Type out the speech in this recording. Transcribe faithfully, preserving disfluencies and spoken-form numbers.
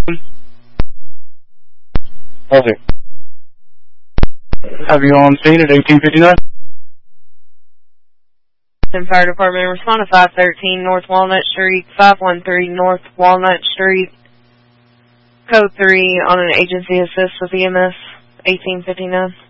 Okay. Have you on scene at eighteen fifty-nine? Fire Department, respond to five thirteen North Walnut Street, five one three North Walnut Street, code three on an agency assist with E M S, eighteen fifty-nine.